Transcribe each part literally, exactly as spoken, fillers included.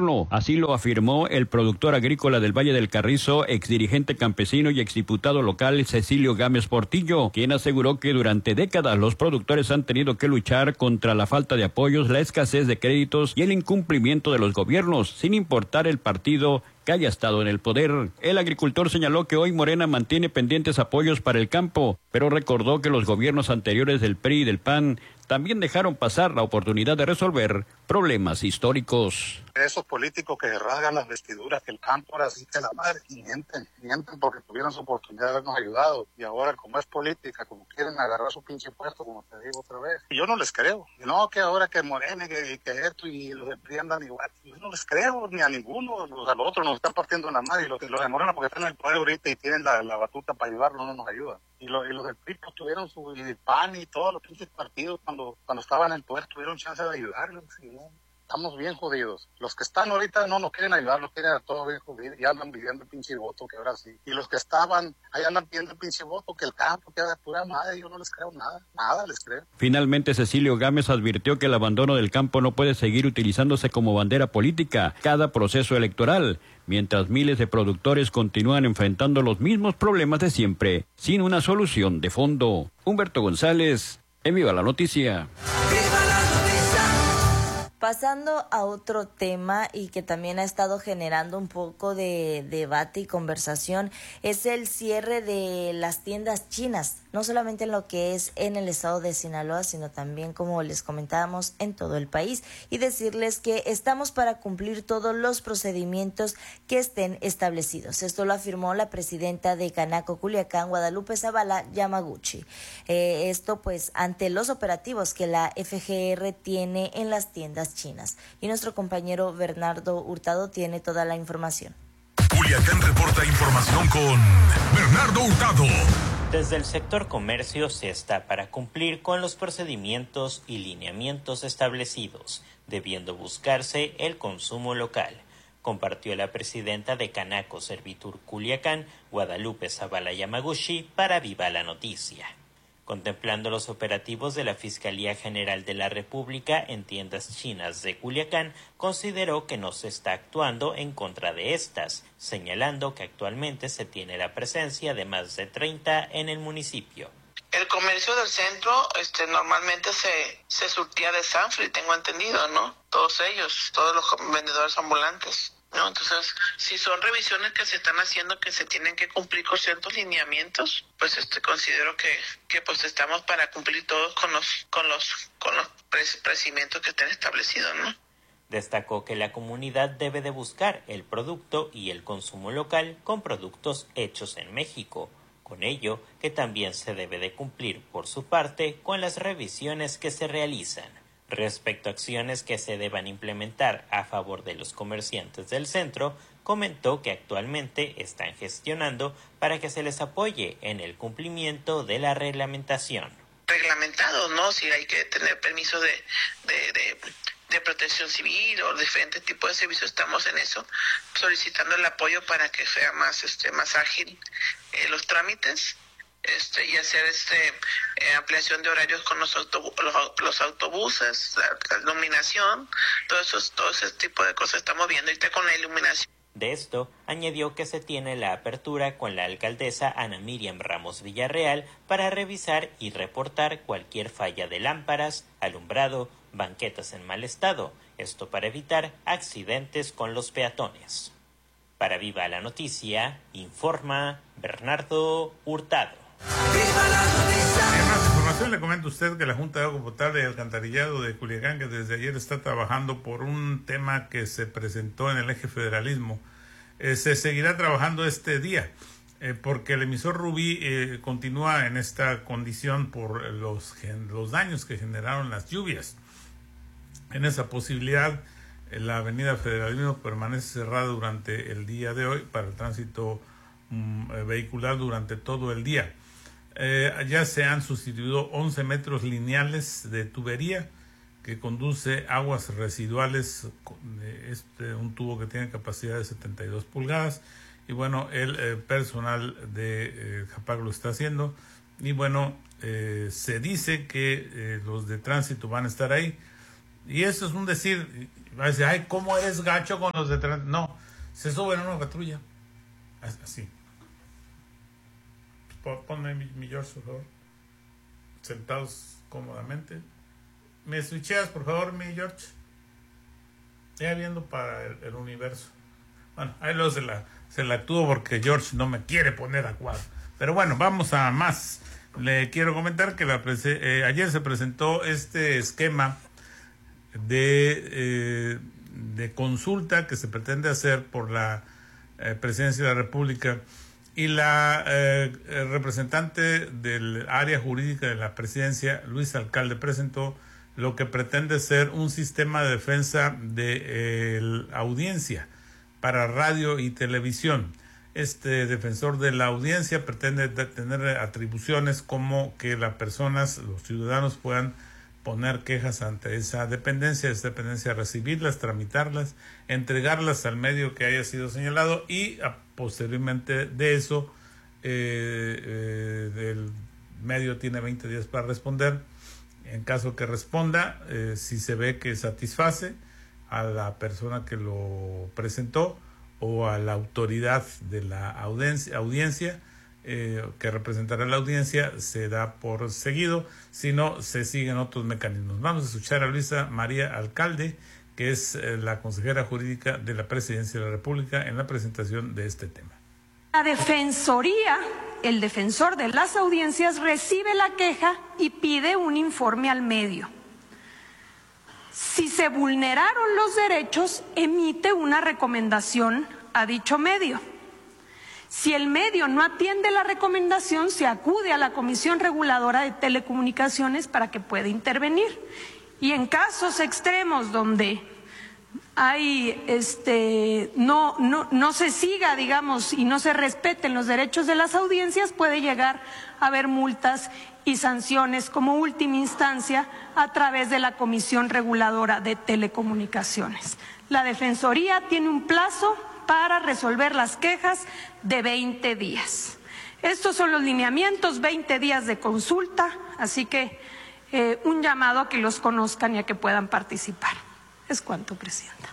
gobierno. Así lo afirmó el productor agrícola del Valle del Carrizo, exdirigente campesino y exdiputado local Cecilio Gámez Portillo, quien aseguró que durante décadas los productores han tenido que luchar contra la falta de apoyos, la escasez de créditos y el incumplimiento de los gobiernos, sin importar el partido que haya estado en el poder. El agricultor señaló que hoy Morena mantiene pendientes apoyos para el campo, pero recordó que los gobiernos anteriores del P R I y del P A N también dejaron pasar la oportunidad de resolver problemas históricos. Esos políticos que rasgan las vestiduras, que el campo ahora sí que la madre, mienten, mienten porque tuvieron su oportunidad de habernos ayudado. Y ahora, como es política, como quieren agarrar su pinche puesto, como te digo otra vez. Y yo no les creo. No, que ahora que Morena, que, que esto y los de P R I andan igual. Yo no les creo ni a ninguno. Los, a los otros nos están partiendo la madre. Y los, los de Morena, porque están en el poder ahorita y tienen la, la batuta para ayudarnos, no nos ayudan. Y, lo, y los del P R I pues, tuvieron su y el P A N y todos los pinches partidos cuando, cuando estaban en el poder tuvieron chance de ayudarlos. Y no. Estamos bien jodidos. Los que están ahorita no nos quieren ayudar, nos quieren a todos bien jodidos y andan pidiendo el pinche voto, que ahora sí. Y los que estaban, ahí andan pidiendo el pinche voto, que el campo queda de pura madre, yo no les creo nada, nada les creo. Finalmente, Cecilio Gámez advirtió que el abandono del campo no puede seguir utilizándose como bandera política cada proceso electoral, mientras miles de productores continúan enfrentando los mismos problemas de siempre, sin una solución de fondo. Humberto González, en Viva la Noticia. Pasando a otro tema y que también ha estado generando un poco de debate y conversación, es el cierre de las tiendas chinas, no solamente en lo que es en el estado de Sinaloa, sino también, como les comentábamos, en todo el país. Y decirles que estamos para cumplir todos los procedimientos que estén establecidos. Esto lo afirmó la presidenta de Canaco, Culiacán, Guadalupe Zavala Yamaguchi. Eh, esto pues ante los operativos que la F G R tiene en las tiendas chinas. Y nuestro compañero Bernardo Hurtado tiene toda la información. Culiacán reporta información con Bernardo Hurtado. Desde el sector comercio se está para cumplir con los procedimientos y lineamientos establecidos, debiendo buscarse el consumo local, compartió la presidenta de Canaco Servitur Culiacán, Guadalupe Zavala Yamaguchi, para Viva la Noticia. Contemplando los operativos de la Fiscalía General de la República en tiendas chinas de Culiacán, consideró que no se está actuando en contra de estas, señalando que actualmente se tiene la presencia de más de treinta en el municipio. El comercio del centro este, normalmente se, se surtía de Sanfri, tengo entendido, ¿no? Todos ellos, todos los vendedores ambulantes. No, entonces, si son revisiones que se están haciendo que se tienen que cumplir con ciertos lineamientos, pues este considero que, que pues estamos para cumplir todos con los con los con los procedimientos que estén establecidos, ¿no? Destacó que la comunidad debe de buscar el producto y el consumo local con productos hechos en México. Con ello, que también se debe de cumplir por su parte con las revisiones que se realizan. Respecto a acciones que se deban implementar a favor de los comerciantes del centro, comentó que actualmente están gestionando para que se les apoye en el cumplimiento de la reglamentación. Reglamentado, ¿no? Si hay que tener permiso de, de, de, de protección civil o diferentes tipos de servicios, estamos en eso, solicitando el apoyo para que sea más, este, más ágil eh, los trámites. Este, y hacer este eh, ampliación de horarios con los, autobu- los, los autobuses, la, la iluminación, todo eso, todo ese tipo de cosas estamos viendo ahorita con la iluminación. De esto, añadió que se tiene la apertura con la alcaldesa Ana Miriam Ramos Villarreal para revisar y reportar cualquier falla de lámparas, alumbrado, banquetas en mal estado, esto para evitar accidentes con los peatones. Para Viva la Noticia, informa Bernardo Hurtado. En más información le comento a usted que la Junta de Agua Potable y Alcantarillado de Culiacán, que desde ayer está trabajando por un tema que se presentó en el eje federalismo, eh, se seguirá trabajando este día, eh, porque el emisor Rubí eh, continúa en esta condición por los, los daños que generaron las lluvias. En esa posibilidad, eh, la avenida Federalismo permanece cerrada durante el día de hoy para el tránsito um, vehicular durante todo el día. Eh, ya se han sustituido once metros lineales de tubería que conduce aguas residuales, este, un tubo que tiene capacidad de setenta y dos pulgadas, y bueno, el eh, personal de eh, Japag lo está haciendo, y bueno, eh, se dice que eh, los de tránsito van a estar ahí, Y eso es un decir, va a decir, ay, ¿cómo eres gacho con los de tránsito? No, se suben a una patrulla, así. Ponme mi, mi George, por favor, sentados cómodamente. ¿Me switcheas, por favor, mi George? Ya viendo para el, el universo. Bueno, ahí luego se la, se la actúo porque George no me quiere poner a cuadro. Pero bueno, vamos a más. Le quiero comentar que la eh, ayer se presentó este esquema de, eh, de consulta que se pretende hacer por la eh, Presidencia de la República, y la eh, representante del área jurídica de la Presidencia, Luis Alcalde, presentó lo que pretende ser un sistema de defensa de eh, audiencia para radio y televisión. Este defensor de la audiencia pretende tener atribuciones como que las personas, los ciudadanos, puedan poner quejas ante esa dependencia, esa dependencia recibirlas, tramitarlas, entregarlas al medio que haya sido señalado, y a, posteriormente de eso eh, eh, el medio tiene veinte días para responder. En caso que responda, eh, si se ve que satisface a la persona que lo presentó o a la autoridad de la audiencia, audiencia eh, que representará la audiencia, se da por seguido, si no, se siguen otros mecanismos. Vamos a escuchar a Luisa María Alcalde, que es eh, la consejera jurídica de la Presidencia de la República, en la presentación de este tema. La Defensoría, el defensor de las audiencias, recibe la queja y pide un informe al medio. Si se vulneraron los derechos, emite una recomendación a dicho medio. Si el medio no atiende la recomendación, se acude a la Comisión Reguladora de Telecomunicaciones para que pueda intervenir. Y en casos extremos donde hay este no no no se siga, digamos, y no se respeten los derechos de las audiencias, puede llegar a haber multas y sanciones como última instancia a través de la Comisión Reguladora de Telecomunicaciones. La Defensoría tiene un plazo para resolver las quejas de veinte días. Estos son los lineamientos, veinte días de consulta, así que eh, un llamado a que los conozcan y a que puedan participar. Es cuanto, Presidenta.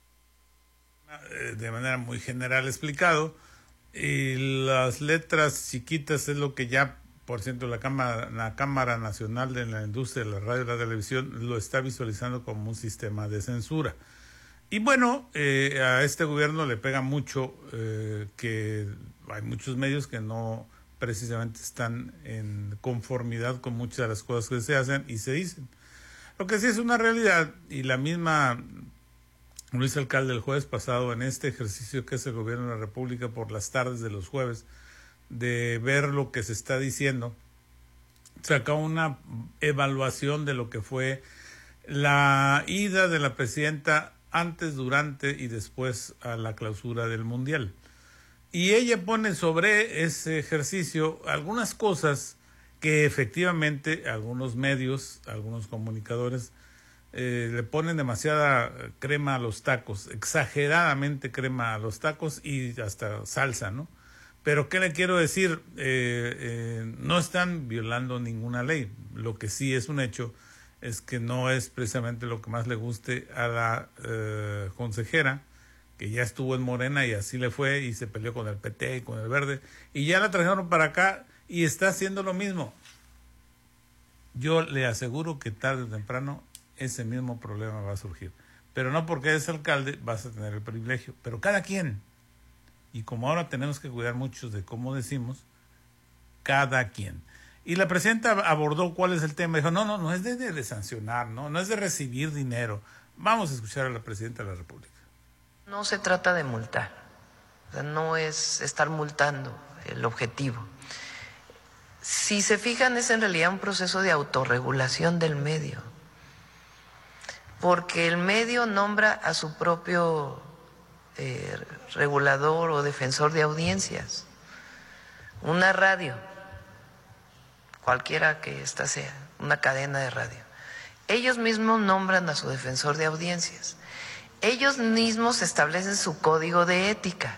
De manera muy general explicado, y las letras chiquitas es lo que ya, por cierto, la Cámara, la Cámara Nacional de la Industria de la Radio y la Televisión lo está visualizando como un sistema de censura. Y bueno, eh, a este gobierno le pega mucho eh, que hay muchos medios que no precisamente están en conformidad con muchas de las cosas que se hacen y se dicen. Lo que sí es una realidad, y la misma Luis Alcalde el jueves pasado, en este ejercicio que es el gobierno de la República por las tardes de los jueves, de ver lo que se está diciendo, sacó una evaluación de lo que fue la ida de la presidenta antes, durante y después a la clausura del Mundial. Y ella pone sobre ese ejercicio algunas cosas que efectivamente algunos medios, algunos comunicadores eh, le ponen demasiada crema a los tacos, exageradamente crema a los tacos y hasta salsa, ¿no? Pero ¿qué le quiero decir? Eh, eh, no están violando ninguna ley. Lo que sí es un hecho es que no es precisamente lo que más le guste a la eh, consejera, que ya estuvo en Morena y así le fue y se peleó con el P T y con el Verde, y ya la trajeron para acá y está haciendo lo mismo. Yo le aseguro que tarde o temprano ese mismo problema va a surgir. Pero no porque eres alcalde vas a tener el privilegio. Pero cada quien, y como ahora tenemos que cuidar mucho de cómo decimos, cada quien. Y la presidenta abordó cuál es el tema. Dijo, no, no, no es de, de, de sancionar, ¿no? No es de recibir dinero. Vamos a escuchar a la presidenta de la República. No se trata de multar. O sea, no es estar multando el objetivo. Si se fijan, es en realidad un proceso de autorregulación del medio, porque el medio nombra a su propio eh, regulador o defensor de audiencias. Una radio, cualquiera que ésta sea, una cadena de radio, ellos mismos nombran a su defensor de audiencias, ellos mismos establecen su código de ética,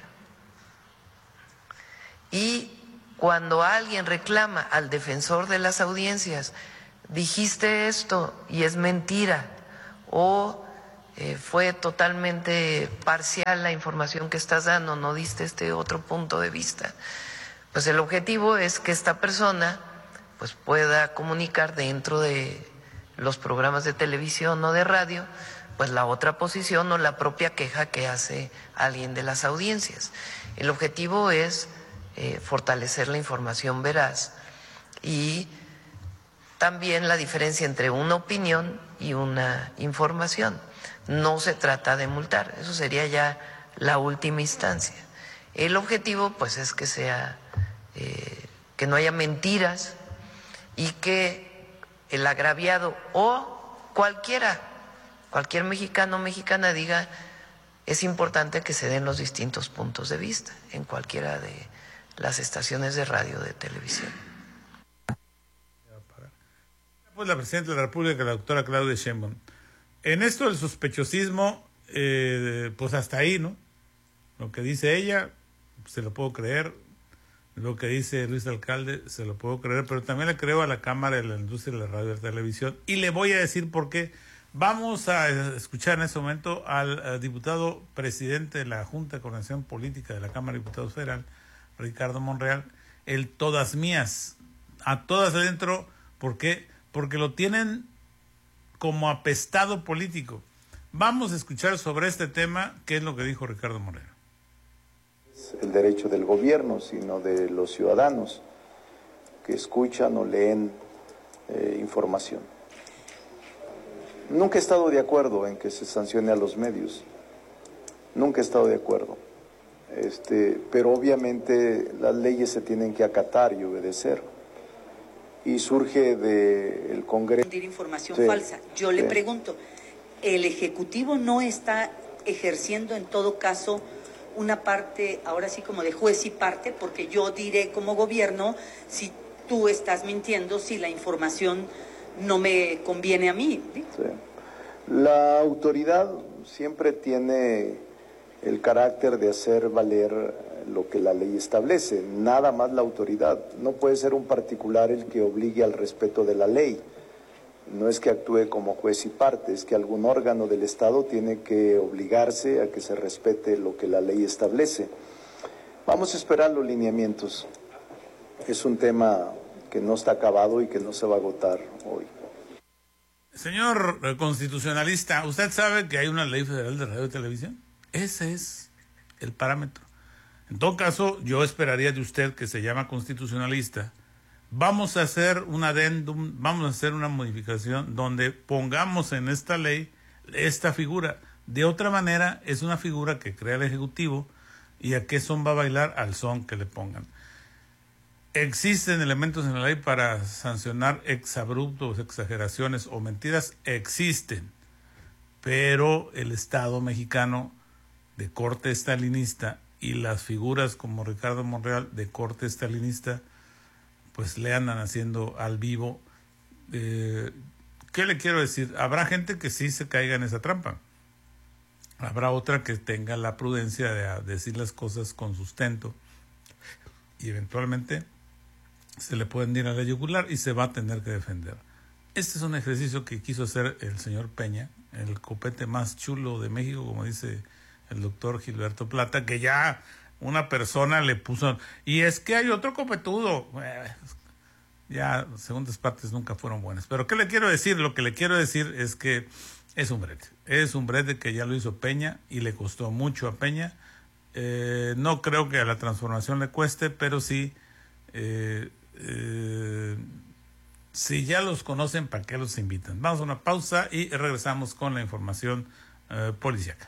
y cuando alguien reclama al defensor de las audiencias, dijiste esto y es mentira, o eh, fue totalmente parcial la información que estás dando, no diste este otro punto de vista. Pues el objetivo es que esta persona pues pueda comunicar dentro de los programas de televisión o de radio pues la otra posición o la propia queja que hace alguien de las audiencias. El objetivo es eh, fortalecer la información veraz y también la diferencia entre una opinión y una información. No se trata de multar, eso sería ya la última instancia. El objetivo pues es que sea, eh, que no haya mentiras y que el agraviado o cualquiera, cualquier mexicano o mexicana diga, es importante que se den los distintos puntos de vista en cualquiera de las estaciones de radio o de televisión. Pues la presidenta de la República, la doctora Claudia Sheinbaum. En esto del sospechosismo, eh, pues hasta ahí, ¿no? Lo que dice ella, se lo puedo creer. Lo que dice Luis Alcalde, se lo puedo creer. Pero también le creo a la Cámara de la Industria de la Radio y la Televisión. Y le voy a decir por qué. Vamos a escuchar en este momento al, al diputado presidente de la Junta de Coordinación Política de la Cámara de Diputados Federal, Ricardo Monreal, el todas mías, a todas adentro. ¿Por qué? Porque lo tienen como apestado político. Vamos a escuchar sobre este tema qué es lo que dijo Ricardo Monreal. Es el derecho del gobierno, sino de los ciudadanos que escuchan o leen eh, información. Nunca he estado de acuerdo en que se sancione a los medios. Nunca he estado de acuerdo. Este, pero obviamente las leyes se tienen que acatar y obedecer. Y surge del Congreso. Información sí, falsa. Yo sí. le pregunto, ¿el Ejecutivo no está ejerciendo en todo caso una parte, ahora sí como de juez y parte? Porque yo diré como gobierno si tú estás mintiendo, si la información no me conviene a mí. ¿Sí? Sí. La autoridad siempre tiene el carácter de hacer valer lo que la ley establece, nada más la autoridad. No puede ser un particular el que obligue al respeto de la ley. No es que actúe como juez y parte, es que algún órgano del Estado tiene que obligarse a que se respete lo que la ley establece. Vamos a esperar los lineamientos. Es un tema que no está acabado y que no se va a agotar hoy. Señor constitucionalista, ¿usted sabe que hay una ley federal de radio y televisión? Ese es el parámetro. En todo caso, yo esperaría de usted, que se llama constitucionalista, vamos a hacer un adendum, vamos a hacer una modificación donde pongamos en esta ley esta figura. De otra manera, es una figura que crea el Ejecutivo, y a qué son va a bailar, al son que le pongan. ¿Existen elementos en la ley para sancionar exabruptos, exageraciones o mentiras? Existen, pero el Estado mexicano de corte estalinista y las figuras como Ricardo Monreal de corte estalinista pues le andan haciendo al vivo. Eh, ¿qué le quiero decir? Habrá gente que sí se caiga en esa trampa, habrá otra que tenga la prudencia de decir las cosas con sustento y eventualmente se le pueden ir a la yugular y se va a tener que defender. Este es un ejercicio que quiso hacer el señor Peña, el copete más chulo de México, como dice el doctor Gilberto Plata, que ya una persona le puso, y es que hay otro copetudo. Ya segundas partes nunca fueron buenas. Pero ¿qué le quiero decir? Lo que le quiero decir es que es un brete. Es un brete que ya lo hizo Peña y le costó mucho a Peña. Eh, no creo que a la transformación le cueste, pero sí, eh, eh, si ya los conocen, ¿para qué los invitan? Vamos a una pausa y regresamos con la información eh, policíaca.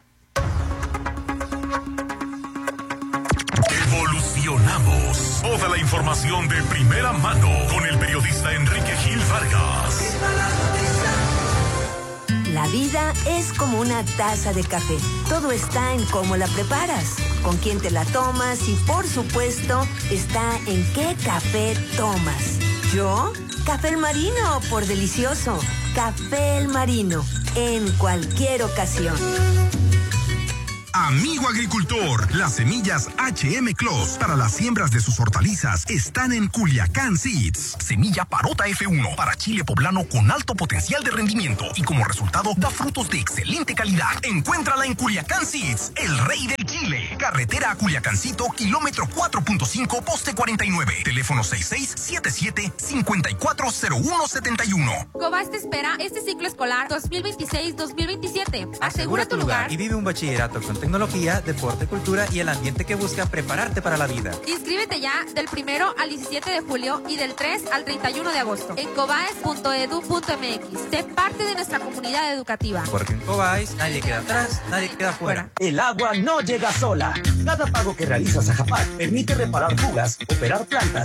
Evolucionamos. Toda la información de primera mano con el periodista Enrique Gil Vargas. La vida es como una taza de café. Todo está en cómo la preparas, con quién te la tomas y, por supuesto, está en qué café tomas. ¿Yo? Café El Marino, por delicioso. Café El Marino, en cualquier ocasión. Amigo agricultor, las semillas H M Clos para las siembras de sus hortalizas están en Culiacán Seeds. Semilla Parota F uno para chile poblano con alto potencial de rendimiento y como resultado da frutos de excelente calidad. Encuéntrala en Culiacán Seeds, el rey del chile. Carretera a Culiacancito, kilómetro cuatro punto cinco, poste cuarenta y nueve. Teléfono seis seis siete siete, cinco cuatro cero uno siete uno. Cobas te espera este ciclo escolar dos mil veintiséis dos mil veintisiete. Asegura tu lugar y vive un bachillerato con tecnología, deporte, cultura y el ambiente que busca prepararte para la vida. Inscríbete ya del primero al diecisiete de julio y del tres al treinta y uno de agosto en cobaes punto edu punto m x. Sé parte de nuestra comunidad educativa. Porque en Cobaes nadie queda atrás, nadie queda fuera. El agua no llega sola. Cada pago que realizas a Japar permite reparar fugas, operar plantas